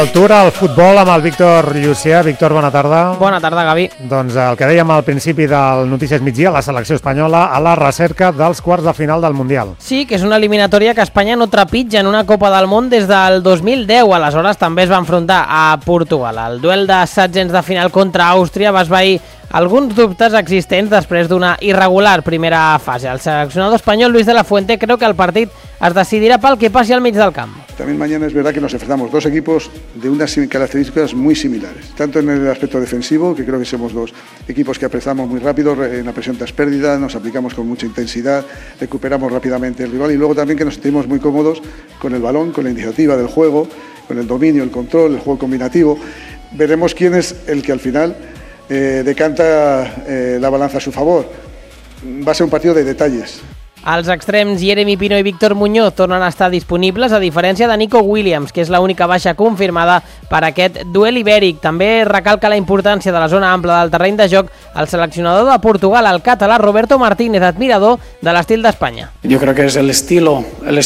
El Tour al futbol amb el Víctor Llucià. Víctor, bona tarda. Bona tarda, Gavi. Doncs el que dèiem al principi del Notícies Migdia, la selecció espanyola a la recerca dels quarts de final del Mundial. Sí, que és una eliminatòria que Espanya no trepitja en una Copa del Món des del 2010. Aleshores també es va enfrontar a Portugal. El duel de setzents de final contra Àustria va esvair alguns dubtes existents després d'una irregular primera fase. El seleccionador espanyol Luis de la Fuente creu que el partit es decidirà pel que passi al mig del camp. También mañana es verdad que nos enfrentamos dos equipos de unas características muy similares, tanto en el aspecto defensivo, que creo que somos dos equipos que aprezamos muy rápido en la presión tras pérdida, nos aplicamos con mucha intensidad, recuperamos rápidamente el rival, y luego también que nos sentimos muy cómodos con el balón, con la iniciativa del juego, con el dominio, el control, el juego combinativo. Veremos quién es el que al final decanta la balanza a su favor. Va a ser un partido de detalles. Els extrems Jeremy Pino i Víctor Muñoz tornen a estar disponibles, a diferència de Nico Williams, que és l'única baixa confirmada per aquest duel ibèric. També recalca la importància de la zona ampla del terreny de joc el seleccionador de Portugal, el català Roberto Martínez, admirador de l'estil d'Espanya. Yo creo que es el estilo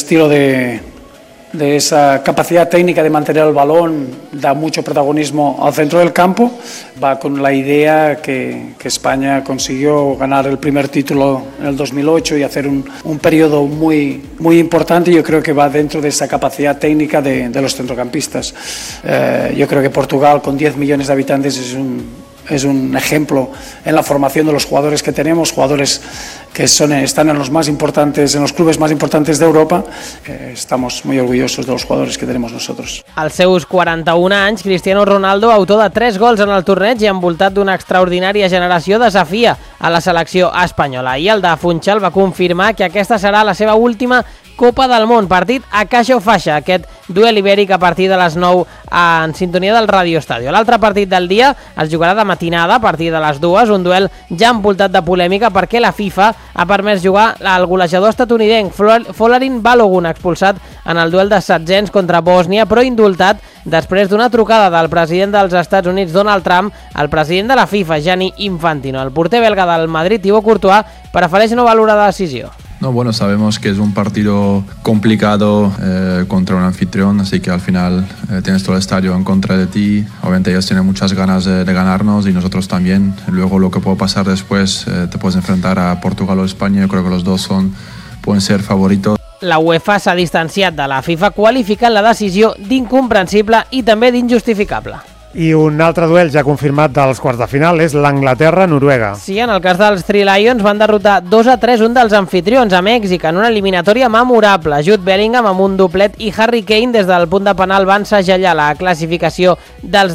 de esa capacidad técnica de mantener el balón, da mucho protagonismo al centro del campo. Va con la idea que España consiguió ganar el primer título en el 2008 y hacer un periodo muy importante. Yo creo que va dentro de esa capacidad técnica de los centrocampistas. Yo creo que Portugal, con 10 millones de habitantes, es un ejemplo en la formación de los jugadores que tenemos, jugadores que están en los más importantes, en los clubes más importantes de Europa. Estamos muy orgullosos de los jugadores que tenemos nosotros. Als seus 41 anys, Cristiano Ronaldo, autor de 3 gols en el torneig i envoltat d'una extraordinària generació, desafia a la selecció espanyola. I el de Funchal va confirmar que aquesta serà la seva última Copa del Món, partit a caixa o faixa, aquest duel ibèric a partir de les 9 en sintonia del Radio Estadio. L'altre partit del dia es jugarà de matinada a partir de les 2, un duel ja envoltat de polèmica perquè la FIFA ha permès jugar al golejador estatunidenc Folarin Balogun, expulsat en el duel de setzents contra Bòsnia, però indultat després d'una trucada del president dels Estats Units, Donald Trump, al president de la FIFA, Gianni Infantino. El porter belga del Madrid, Thibaut Courtois, prefereix no valorar la decisió. No, bueno, sabemos que es un partido complicado contra un anfitrión, así que al final tienes todo el estadio en contra de ti. Obviamente ellos tienen muchas ganas de ganarnos y nosotros también. Luego lo que puede pasar después, te puedes enfrentar a Portugal o España. Yo creo que los dos pueden ser favoritos. La UEFA s'ha distanciat de la FIFA qualificant la decisió d'incomprensible i també d'injustificable. I un altre duel ja confirmat dels quarts de final és l'Anglaterra-Noruega. Sí, en el cas dels Three Lions van derrotar 2-3 un dels anfitrions a Mèxic en una eliminatòria memorable. Jude Bellingham amb un doblet i Harry Kane des del punt de penal van segellar la classificació dels